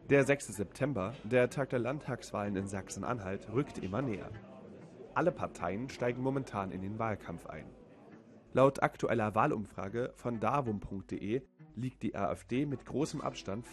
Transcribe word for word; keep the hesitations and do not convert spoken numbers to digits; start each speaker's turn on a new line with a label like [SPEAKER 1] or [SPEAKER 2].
[SPEAKER 1] Der sechste September, der Tag der Landtagswahlen in Sachsen-Anhalt, rückt immer näher. Alle Parteien steigen momentan in den Wahlkampf ein. Laut aktueller Wahlumfrage von davum punkt de liegt die AfD mit großem Abstand